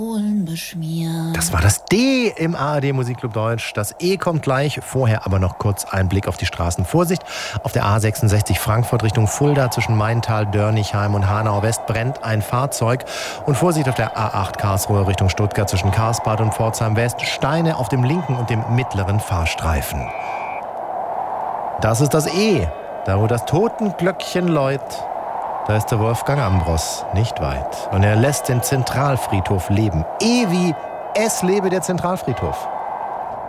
Das war das D im ARD Musikclub Deutsch. Das E kommt gleich. Vorher aber noch kurz ein Blick auf die Straßen. Vorsicht, auf der A66 Frankfurt Richtung Fulda zwischen Maintal, Dörnigheim und Hanau West brennt ein Fahrzeug. Und Vorsicht auf der A8 Karlsruhe Richtung Stuttgart zwischen Karlsbad und Pforzheim West. Steine auf dem linken und dem mittleren Fahrstreifen. Das ist das E. Da wo das Totenglöckchen läut, da ist der Wolfgang Ambros nicht weit. Und er lässt den Zentralfriedhof leben. E wie es lebe der Zentralfriedhof.